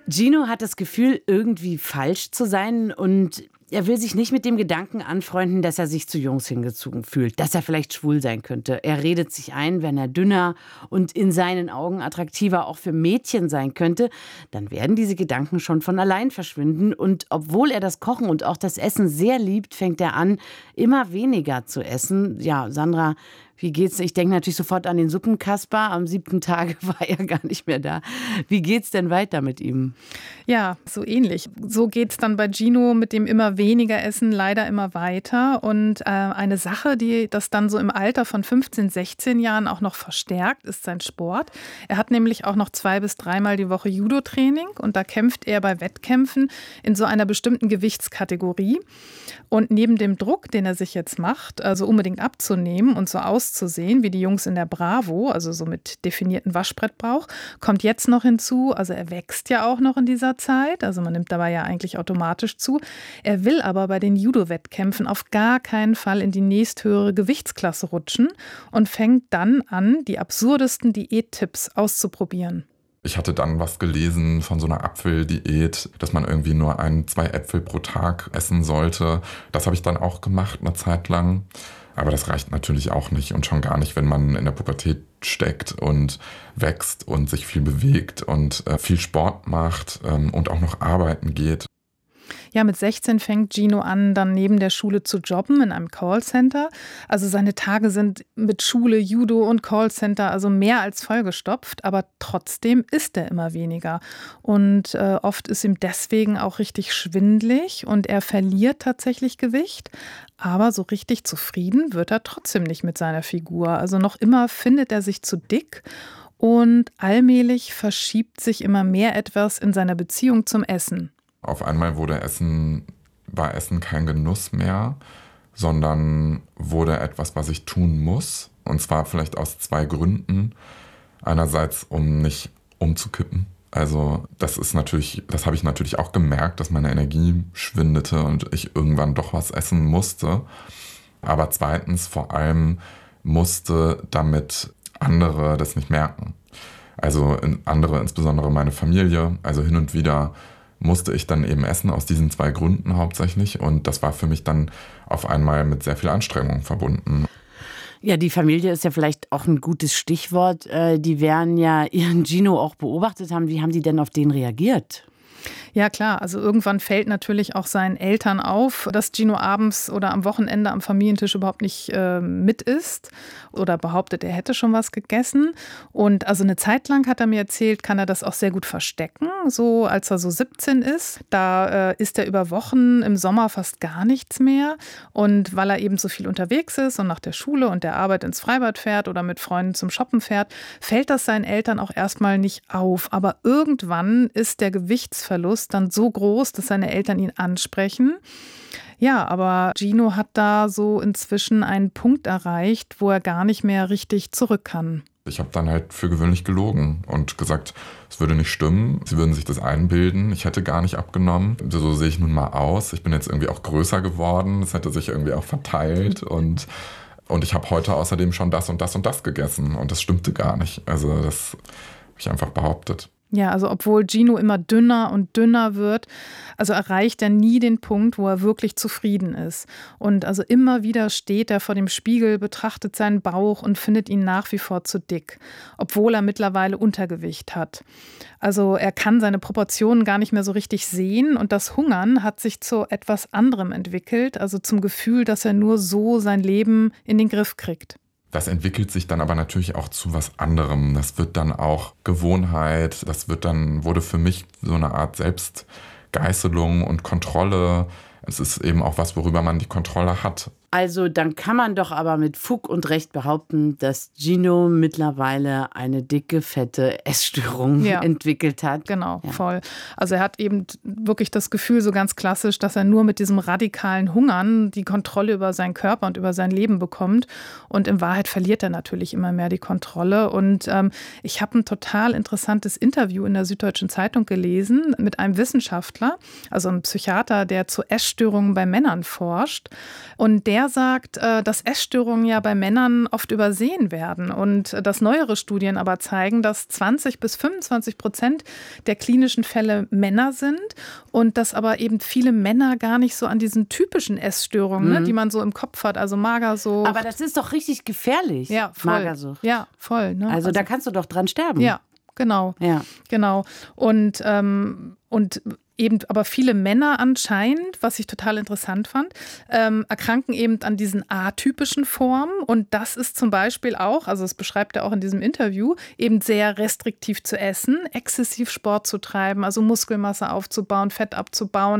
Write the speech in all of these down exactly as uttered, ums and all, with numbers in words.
Gino hat das Gefühl, irgendwie falsch zu sein und er will sich nicht mit dem Gedanken anfreunden, dass er sich zu Jungs hingezogen fühlt, dass er vielleicht schwul sein könnte. Er redet sich ein, wenn er dünner und in seinen Augen attraktiver auch für Mädchen sein könnte, dann werden diese Gedanken schon von allein verschwinden. Und obwohl er das Kochen und auch das Essen sehr liebt, fängt er an, immer weniger zu essen. Ja, Sandra, wie geht's? Ich denke natürlich sofort an den Suppenkasper. Am siebten Tag war er gar nicht mehr da. Wie geht's denn weiter mit ihm? Ja, so ähnlich. So geht's dann bei Gino mit dem immer weniger Essen leider immer weiter. Und äh, eine Sache, die das dann so im Alter von fünfzehn, sechzehn Jahren auch noch verstärkt, ist sein Sport. Er hat nämlich auch noch zwei bis dreimal die Woche Judo-Training und da kämpft er bei Wettkämpfen in so einer bestimmten Gewichtskategorie. Und neben dem Druck, den er sich jetzt macht, also unbedingt abzunehmen und so auszusehen wie die Jungs in der Bravo, also so mit definierten Waschbrettbauch, kommt jetzt noch hinzu, also er wächst ja auch noch in dieser Zeit, also man nimmt dabei ja eigentlich automatisch zu. Er will aber bei den Judo-Wettkämpfen auf gar keinen Fall in die nächsthöhere Gewichtsklasse rutschen und fängt dann an, die absurdesten Diättipps auszuprobieren. Ich hatte dann was gelesen von so einer Apfeldiät, dass man irgendwie nur ein, zwei Äpfel pro Tag essen sollte. Das habe ich dann auch gemacht, eine Zeit lang. Aber das reicht natürlich auch nicht und schon gar nicht, wenn man in der Pubertät steckt und wächst und sich viel bewegt und äh, viel Sport macht ähm, und auch noch arbeiten geht. Ja, mit sechzehn fängt Gino an, dann neben der Schule zu jobben in einem Callcenter. Also seine Tage sind mit Schule, Judo und Callcenter also mehr als vollgestopft, aber trotzdem isst er immer weniger. Und äh, oft ist ihm deswegen auch richtig schwindelig und er verliert tatsächlich Gewicht. Aber so richtig zufrieden wird er trotzdem nicht mit seiner Figur. Also noch immer findet er sich zu dick. Und allmählich verschiebt sich immer mehr etwas in seiner Beziehung zum Essen. Auf einmal wurde Essen, war Essen kein Genuss mehr, sondern wurde etwas, was ich tun muss. Und zwar vielleicht aus zwei Gründen. Einerseits, um nicht umzukippen. Also das ist natürlich, das habe ich natürlich auch gemerkt, dass meine Energie schwindete und ich irgendwann doch was essen musste. Aber zweitens vor allem musste, damit andere das nicht merken. Also andere, insbesondere meine Familie, also hin und wieder musste ich dann eben essen, aus diesen zwei Gründen hauptsächlich. Und das war für mich dann auf einmal mit sehr viel Anstrengung verbunden. Ja, die Familie ist ja vielleicht auch ein gutes Stichwort. Die werden ja ihren Gino auch beobachtet haben. Wie haben die denn auf den reagiert? Ja klar, also irgendwann fällt natürlich auch seinen Eltern auf, dass Gino abends oder am Wochenende am Familientisch überhaupt nicht äh, mit isst oder behauptet, er hätte schon was gegessen. Und also eine Zeit lang, hat er mir erzählt, kann er das auch sehr gut verstecken, so als er so siebzehn ist. Da äh, isst er über Wochen im Sommer fast gar nichts mehr. Und weil er eben so viel unterwegs ist und nach der Schule und der Arbeit ins Freibad fährt oder mit Freunden zum Shoppen fährt, fällt das seinen Eltern auch erstmal nicht auf. Aber irgendwann ist der Gewichtsverlust dann so groß, dass seine Eltern ihn ansprechen. Ja, aber Gino hat da so inzwischen einen Punkt erreicht, wo er gar nicht mehr richtig zurück kann. Ich habe dann halt für gewöhnlich gelogen und gesagt, es würde nicht stimmen, sie würden sich das einbilden, ich hätte gar nicht abgenommen. So sehe ich nun mal aus, ich bin jetzt irgendwie auch größer geworden, es hätte sich irgendwie auch verteilt und, und ich habe heute außerdem schon das und das und das gegessen und das stimmte gar nicht. Also das habe ich einfach behauptet. Ja, also obwohl Gino immer dünner und dünner wird, also erreicht er nie den Punkt, wo er wirklich zufrieden ist. Und also immer wieder steht er vor dem Spiegel, betrachtet seinen Bauch und findet ihn nach wie vor zu dick, obwohl er mittlerweile Untergewicht hat. Also er kann seine Proportionen gar nicht mehr so richtig sehen und das Hungern hat sich zu etwas anderem entwickelt, also zum Gefühl, dass er nur so sein Leben in den Griff kriegt. Das entwickelt sich dann aber natürlich auch zu was anderem. Das wird dann auch Gewohnheit. Das wird dann, wurde für mich so eine Art Selbstgeißelung und Kontrolle. Es ist eben auch was, worüber man die Kontrolle hat. Also dann kann man doch aber mit Fug und Recht behaupten, dass Gino mittlerweile eine dicke, fette Essstörung ja. entwickelt hat. Genau, ja. voll. Also er hat eben wirklich das Gefühl, so ganz klassisch, dass er nur mit diesem radikalen Hungern die Kontrolle über seinen Körper und über sein Leben bekommt. Und in Wahrheit verliert er natürlich immer mehr die Kontrolle. Und ähm, ich habe ein total interessantes Interview in der Süddeutschen Zeitung gelesen mit einem Wissenschaftler, also einem Psychiater, der zur Essstörung Essstörungen bei Männern forscht. Und der sagt, dass Essstörungen ja bei Männern oft übersehen werden und dass neuere Studien aber zeigen, dass zwanzig bis fünfundzwanzig Prozent der klinischen Fälle Männer sind und dass aber eben viele Männer gar nicht so an diesen typischen Essstörungen, mhm. ne, die man so im Kopf hat, also Magersucht. Aber das ist doch richtig gefährlich, ja, voll. Magersucht. Ja, voll. Ne? Also, also da kannst du doch dran sterben. Ja, genau. Ja. Genau. Und, ähm, und eben aber viele Männer anscheinend, was ich total interessant fand, ähm, erkranken eben an diesen atypischen Formen. Und das ist zum Beispiel auch, also das beschreibt er auch in diesem Interview, eben sehr restriktiv zu essen, exzessiv Sport zu treiben, also Muskelmasse aufzubauen, Fett abzubauen.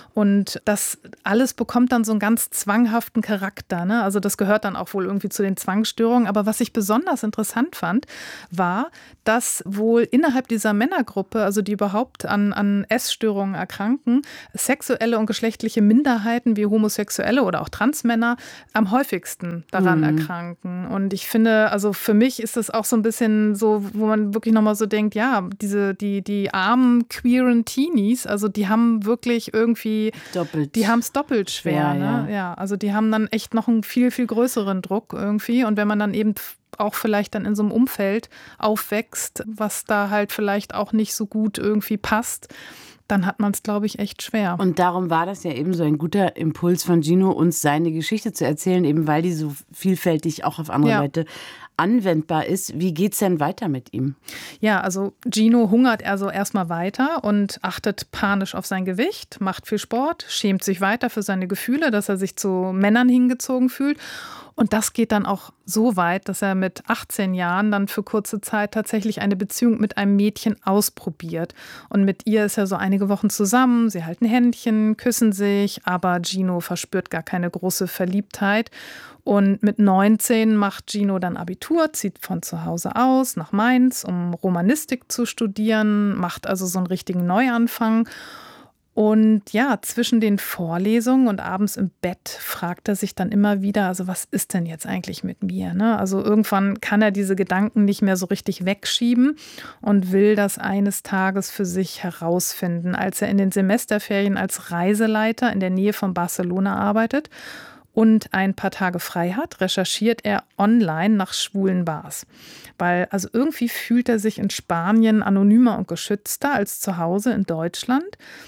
Und das alles bekommt dann so einen ganz zwanghaften Charakter. Ne? Also das gehört dann auch wohl irgendwie zu den Zwangsstörungen. Aber was ich besonders interessant fand, war, dass wohl innerhalb dieser Männergruppe, also die überhaupt an, an Essstörungen erkranken, sexuelle und geschlechtliche Minderheiten wie Homosexuelle oder auch Transmänner am häufigsten daran mhm. erkranken. Und ich finde, also für mich ist das auch so ein bisschen so, wo man wirklich nochmal so denkt, ja, diese, die, die armen queeren Teenies, also die haben wirklich irgendwie, doppelt. die haben es doppelt schwer. Ja, ne? ja. ja, also die haben dann echt noch einen viel, viel größeren Druck irgendwie. Und wenn man dann eben auch vielleicht dann in so einem Umfeld aufwächst, was da halt vielleicht auch nicht so gut irgendwie passt, dann hat man es, glaube ich, echt schwer. Und darum war das ja eben so ein guter Impuls von Gino, uns seine Geschichte zu erzählen, eben weil die so vielfältig auch auf andere ja. Leute anwendbar ist. Wie geht's denn weiter mit ihm? Ja, also Gino hungert also erstmal weiter und achtet panisch auf sein Gewicht, macht viel Sport, schämt sich weiter für seine Gefühle, dass er sich zu Männern hingezogen fühlt. Und das geht dann auch so weit, dass er mit achtzehn Jahren dann für kurze Zeit tatsächlich eine Beziehung mit einem Mädchen ausprobiert. Und mit ihr ist er so einige Wochen zusammen, sie halten Händchen, küssen sich, aber Gino verspürt gar keine große Verliebtheit. Und mit neunzehn macht Gino dann Abitur, zieht von zu Hause aus nach Mainz, um Romanistik zu studieren, macht also so einen richtigen Neuanfang. Und ja, zwischen den Vorlesungen und abends im Bett fragt er sich dann immer wieder, also was ist denn jetzt eigentlich mit mir? Ne? Also irgendwann kann er diese Gedanken nicht mehr so richtig wegschieben und will das eines Tages für sich herausfinden, als er in den Semesterferien als Reiseleiter in der Nähe von Barcelona arbeitet und ein paar Tage frei hat, recherchiert er online nach schwulen Bars. Weil also irgendwie fühlt er sich in Spanien anonymer und geschützter als zu Hause in Deutschland.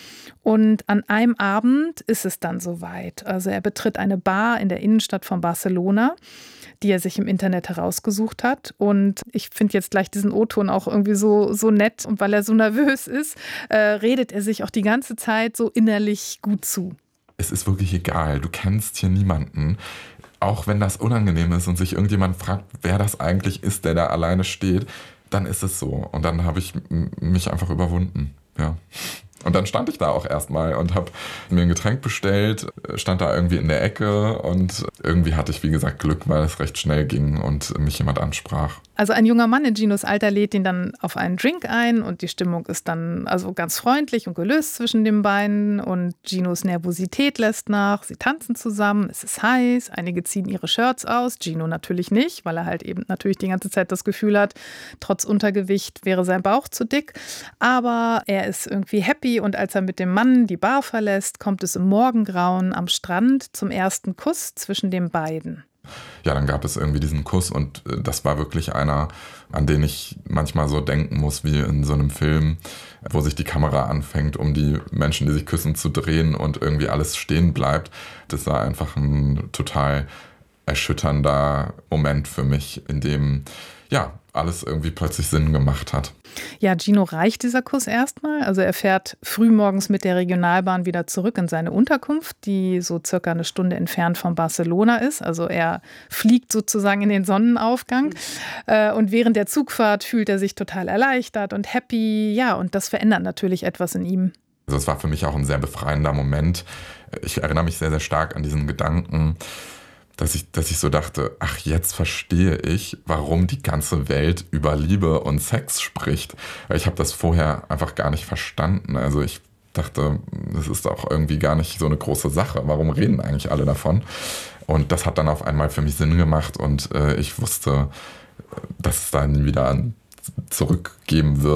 Und an einem Abend ist es dann soweit. Also er betritt eine Bar in der Innenstadt von Barcelona, die er sich im Internet herausgesucht hat. Und ich finde jetzt gleich diesen O-Ton auch irgendwie so, so nett. Und weil er so nervös ist, äh, redet er sich auch die ganze Zeit so innerlich gut zu. Es ist wirklich egal, du kennst hier niemanden. Auch wenn das unangenehm ist und sich irgendjemand fragt, wer das eigentlich ist, der da alleine steht, dann ist es so. Und dann habe ich mich einfach überwunden, ja. Und dann stand ich da auch erstmal und habe mir ein Getränk bestellt, stand da irgendwie in der Ecke und irgendwie hatte ich, wie gesagt, Glück, weil es recht schnell ging und mich jemand ansprach. Also ein junger Mann in Ginos Alter lädt ihn dann auf einen Drink ein und die Stimmung ist dann also ganz freundlich und gelöst zwischen den beiden und Ginos Nervosität lässt nach. Sie tanzen zusammen, es ist heiß, einige ziehen ihre Shirts aus, Gino natürlich nicht, weil er halt eben natürlich die ganze Zeit das Gefühl hat, trotz Untergewicht wäre sein Bauch zu dick, aber er ist irgendwie happy und als er mit dem Mann die Bar verlässt, kommt es im Morgengrauen am Strand zum ersten Kuss zwischen den beiden. Ja, dann gab es irgendwie diesen Kuss und das war wirklich einer, an den ich manchmal so denken muss, wie in so einem Film, wo sich die Kamera anfängt, um die Menschen, die sich küssen, zu drehen und irgendwie alles stehen bleibt. Das war einfach ein total erschütternder Moment für mich, in dem ja alles irgendwie plötzlich Sinn gemacht hat. Ja, Gino reicht dieser Kuss erstmal. Also er fährt frühmorgens mit der Regionalbahn wieder zurück in seine Unterkunft, die so circa eine Stunde entfernt von Barcelona ist. Also er fliegt sozusagen in den Sonnenaufgang. Mhm. Und während der Zugfahrt fühlt er sich total erleichtert und happy. Ja, und das verändert natürlich etwas in ihm. Also es war für mich auch ein sehr befreiender Moment. Ich erinnere mich sehr, sehr stark an diesen Gedanken, dass ich, dass ich so dachte, ach, jetzt verstehe ich, warum die ganze Welt über Liebe und Sex spricht. Weil ich habe das vorher einfach gar nicht verstanden. Also ich dachte, das ist auch irgendwie gar nicht so eine große Sache. Warum reden eigentlich alle davon? Und das hat dann auf einmal für mich Sinn gemacht und äh, ich wusste, dass es da nie wieder zurückgeben wird.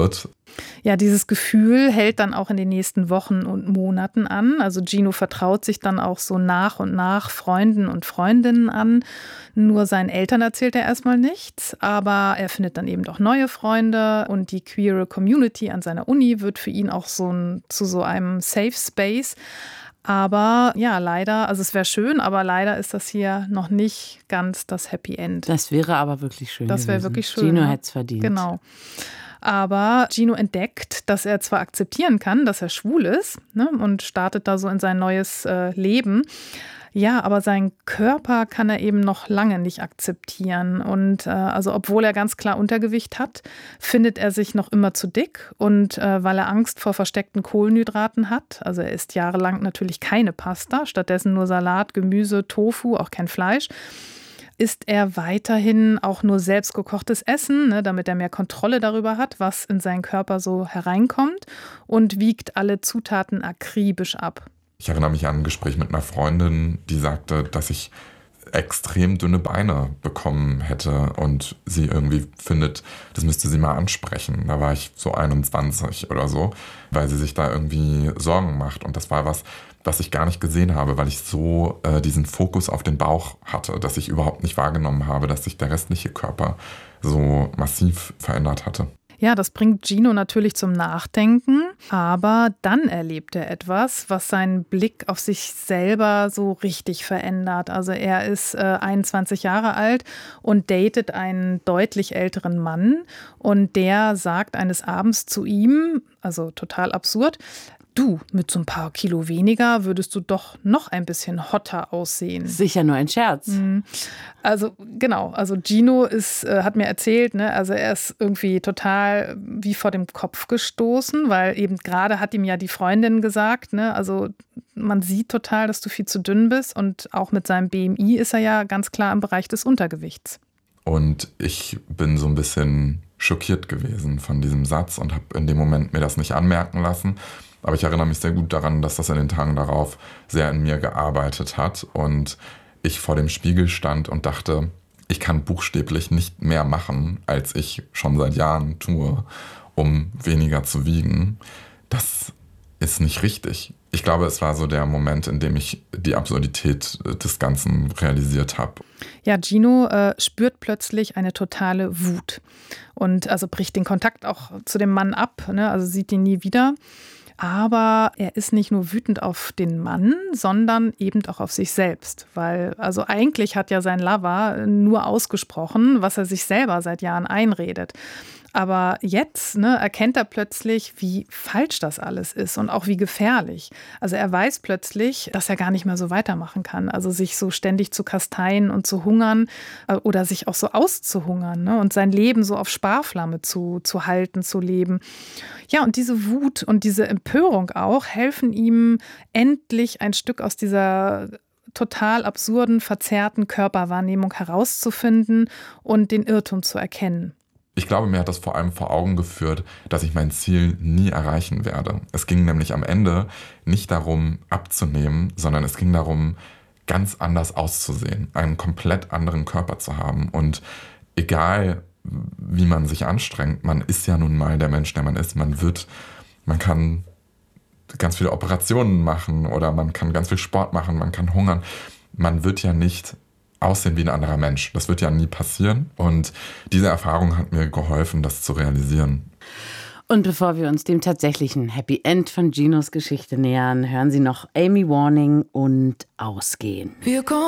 Ja, dieses Gefühl hält dann auch in den nächsten Wochen und Monaten an. Also Gino vertraut sich dann auch so nach und nach Freunden und Freundinnen an. Nur seinen Eltern erzählt er erstmal nichts, aber er findet dann eben doch neue Freunde und die queere Community an seiner Uni wird für ihn auch so ein, zu so einem Safe Space. Aber ja, leider, also es wäre schön, aber leider ist das hier noch nicht ganz das Happy End. Das wäre aber wirklich schön Das wäre gewesen. wirklich schön. Gino ne? hätte es verdient. Genau. Aber Gino entdeckt, dass er zwar akzeptieren kann, dass er schwul ist, ne, und startet da so in sein neues äh, Leben. Ja, aber seinen Körper kann er eben noch lange nicht akzeptieren. Und äh, also obwohl er ganz klar Untergewicht hat, findet er sich noch immer zu dick. Und äh, weil er Angst vor versteckten Kohlenhydraten hat, also er isst jahrelang natürlich keine Pasta, stattdessen nur Salat, Gemüse, Tofu, auch kein Fleisch, isst er weiterhin auch nur selbstgekochtes Essen, ne, damit er mehr Kontrolle darüber hat, was in seinen Körper so hereinkommt, und wiegt alle Zutaten akribisch ab. Ich erinnere mich an ein Gespräch mit einer Freundin, die sagte, dass ich extrem dünne Beine bekommen hätte und sie irgendwie findet, das müsste sie mal ansprechen. Da war ich so einundzwanzig oder so, weil sie sich da irgendwie Sorgen macht. Und das war was, was ich gar nicht gesehen habe, weil ich so äh, diesen Fokus auf den Bauch hatte, dass ich überhaupt nicht wahrgenommen habe, dass sich der restliche Körper so massiv verändert hatte. Ja, das bringt Gino natürlich zum Nachdenken, aber dann erlebt er etwas, was seinen Blick auf sich selber so richtig verändert. Also er ist äh, einundzwanzig Jahre alt und datet einen deutlich älteren Mann und der sagt eines Abends zu ihm, also total absurd: Du, mit so ein paar Kilo weniger würdest du doch noch ein bisschen hotter aussehen. Sicher nur ein Scherz. Also genau, also Gino ist, äh, hat mir erzählt, ne, also er ist irgendwie total wie vor dem Kopf gestoßen, weil eben gerade hat ihm ja die Freundin gesagt, ne, also man sieht total, dass du viel zu dünn bist, und auch mit seinem B M I ist er ja ganz klar im Bereich des Untergewichts. Und ich bin so ein bisschen schockiert gewesen von diesem Satz und habe in dem Moment mir das nicht anmerken lassen. Aber ich erinnere mich sehr gut daran, dass das in den Tagen darauf sehr in mir gearbeitet hat und ich vor dem Spiegel stand und dachte, ich kann buchstäblich nicht mehr machen, als ich schon seit Jahren tue, um weniger zu wiegen. Das ist nicht richtig. Ich glaube, es war so der Moment, in dem ich die Absurdität des Ganzen realisiert habe. Ja, Gino äh, spürt plötzlich eine totale Wut und also bricht den Kontakt auch zu dem Mann ab, ne? Also sieht ihn nie wieder. Aber er ist nicht nur wütend auf den Mann, sondern eben auch auf sich selbst. Weil, also eigentlich hat ja sein Lover nur ausgesprochen, was er sich selber seit Jahren einredet. Aber jetzt ne, erkennt er plötzlich, wie falsch das alles ist und auch wie gefährlich. Also er weiß plötzlich, dass er gar nicht mehr so weitermachen kann. Also sich so ständig zu kasteien und zu hungern oder sich auch so auszuhungern, ne, und sein Leben so auf Sparflamme zu, zu halten, zu leben. Ja, und diese Wut und diese Empörung auch helfen ihm, endlich ein Stück aus dieser total absurden, verzerrten Körperwahrnehmung herauszufinden und den Irrtum zu erkennen. Ich glaube, mir hat das vor allem vor Augen geführt, dass ich mein Ziel nie erreichen werde. Es ging nämlich am Ende nicht darum, abzunehmen, sondern es ging darum, ganz anders auszusehen, einen komplett anderen Körper zu haben. Und egal, wie man sich anstrengt, man ist ja nun mal der Mensch, der man ist. Man wird, man kann ganz viele Operationen machen oder man kann ganz viel Sport machen, man kann hungern. Man wird ja nicht aussehen wie ein anderer Mensch. Das wird ja nie passieren. Und diese Erfahrung hat mir geholfen, das zu realisieren. Und bevor wir uns dem tatsächlichen Happy End von Ginos Geschichte nähern, hören Sie noch Amy Warning und Ausgehen. Wir kommen